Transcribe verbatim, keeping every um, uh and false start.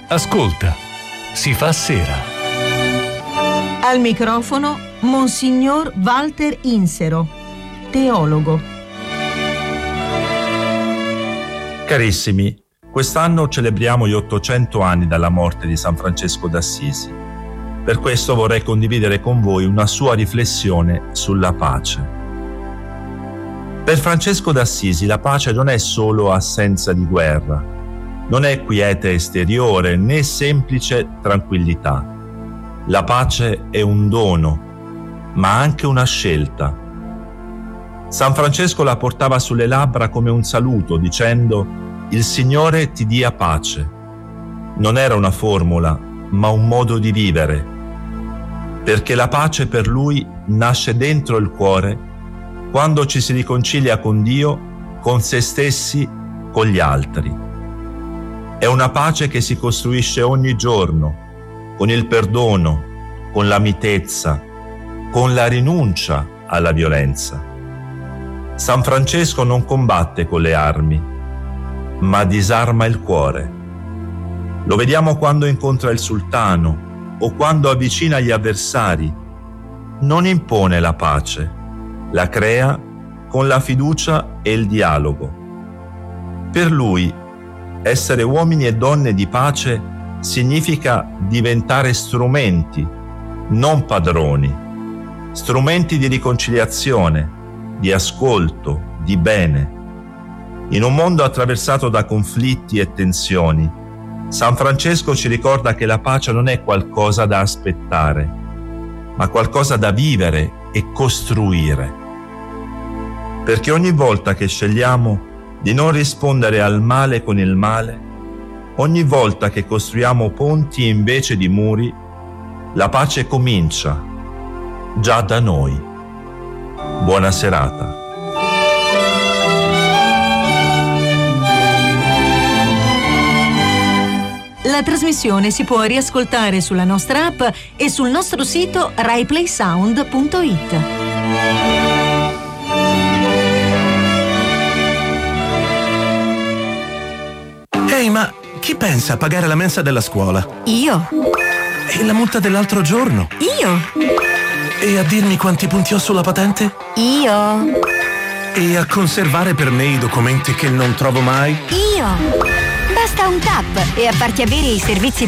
Ascolta, si fa sera. Al microfono Monsignor Walter Insero, teologo. Carissimi, quest'anno celebriamo gli ottocento anni dalla morte di San Francesco d'Assisi. Per questo vorrei condividere con voi una sua riflessione sulla pace. Per Francesco d'Assisi la pace non è solo assenza di guerra, non è quiete esteriore né semplice tranquillità. La pace è un dono, ma anche una scelta. San Francesco la portava sulle labbra come un saluto, dicendo: «Il Signore ti dia pace». Non era una formula, ma un modo di vivere, perché la pace per lui nasce dentro il cuore quando ci si riconcilia con Dio, con se stessi, con gli altri. È una pace che si costruisce ogni giorno, con il perdono, con la mitezza, con la rinuncia alla violenza. San Francesco non combatte con le armi, ma disarma il cuore. Lo vediamo quando incontra il sultano o quando avvicina gli avversari. Non impone la pace, la crea con la fiducia e il dialogo. Per lui, essere uomini e donne di pace significa diventare strumenti, non padroni, strumenti di riconciliazione, di ascolto, di bene. In un mondo attraversato da conflitti e tensioni, San Francesco ci ricorda che la pace non è qualcosa da aspettare, ma qualcosa da vivere e costruire. Perché ogni volta che scegliamo di non rispondere al male con il male, ogni volta che costruiamo ponti invece di muri, la pace comincia già da noi. Buona serata. La trasmissione si può riascoltare sulla nostra app e sul nostro sito rai play sound punto it. Ehi, ma chi pensa a pagare la mensa della scuola? Io. E la multa dell'altro giorno? Io. E a dirmi quanti punti ho sulla patente? Io. E a conservare per me i documenti che non trovo mai? Io. Basta un tap e a farti avere i servizi